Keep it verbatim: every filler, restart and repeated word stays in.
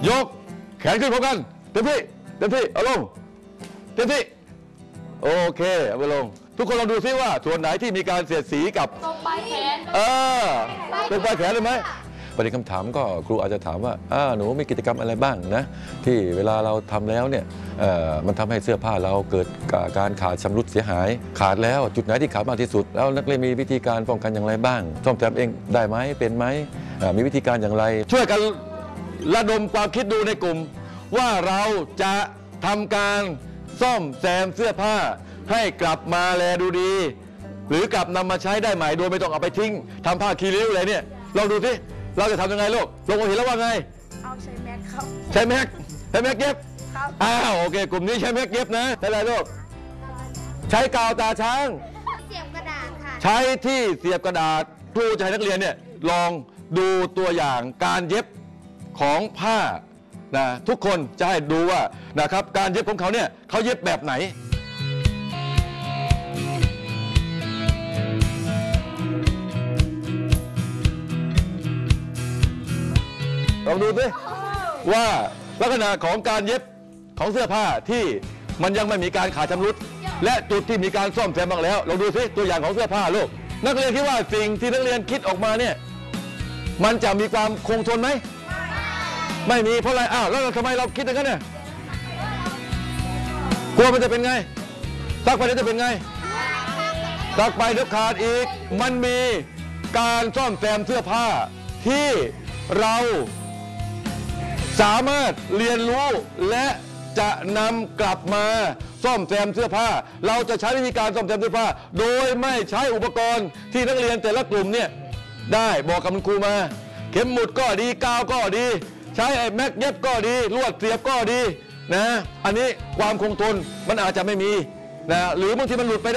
ยกแขนขึ้นพร้อมกันเต็มที่เต็มที่เอาลงเต็มที่โอเคเอาไปลงทุกคนลองดูซิว่าส่วนไหนที่มีการเสียดสีกับตรงปลายแขนเออตรงปลายแขนเลยไหมประเด็นคำถามก็ครูอาจจะถามว่าอ้าหนูมีกิจกรรมอะไรบ้างนะที่เวลาเราทำแล้วเนี่ยมันทำให้เสื้อผ้าเราเกิดการขาดชำรุดเสียหายขาดแล้วจุดไหนที่ขาดมากที่สุดแล้วนักเรียนมีวิธีการป้องกันอย่างไรบ้างซ่อมแซมเองได้ไหมเป็นไหมมีวิธีการอย่างไรช่วยกันระดมความคิดดูในกลุ่มว่าเราจะทำการซ่อมแซมเสื้อผ้าให้กลับมาแลดูดีหรือกลับนำมาใช้ได้ใหม่โดยไม่ต้องเอาไปทิ้งทำผ้าคีริ้วอะไรเนี่ยลองดูสิเราจะทำยังไงลูกลงมาเห็นแล้วว่าไงเอาใช้แม็กครับใช้แม็กใช้แม็กเย็บครับอ้าวโอเคกลุ่มนี้ใช้แม็กเย็บนะใช้อะไรลูกใช้กาวตาช้างเสียบกระดาษค่ะใช้ที่เสียบกระดาษครูจะให้นักเรียนเนี่ยลองดูตัวอย่างการเย็บของผ้านะทุกคนจะให้ดูว่านะครับการเย็บของเขาเนี่ยเขาเย็บแบบไหนลองดูสิว่าลักษณะของการเย็บของเสื้อผ้าที่มันยังไม่มีการขาดชำรุดและจุดที่มีการซ่อมแซมบ้างแล้วลองดูสิตัวอย่างของเสื้อผ้าลูกนักเรียนคิดว่าสิ่งที่นักเรียนคิดออกมาเนี่ยมันจะมีความคงทนไหมไม่มีเพราะอะไรอ้าวแล้วทำไมเราคิดอย่างนั้นเนี่ยกลัวมันจะเป็นไงซักไปแล้วจะเป็นไงซักไปเดี๋ยวขาดอีกมันมีการซ่อมแซมเสื้อผ้าที่เราสามารถเรียนรู้และจะนำกลับมาซ่อมแซมเสื้อผ้าเราจะใช้วิธีการซ่อมแซมเสื้อผ้าโดยไม่ใช้อุปกรณ์ที่นักเรียนแต่ละกลุ่มเนี่ยได้บอกกับคุณครูมาเข็มหมุดก็ดีกาวก็ดีใช้ไอ้แม็กเย็บก็ดีลวดเสียบก็ดีนะอันนี้ความคงทนมันอาจจะไม่มีนะหรือบางทีมันหลุดไป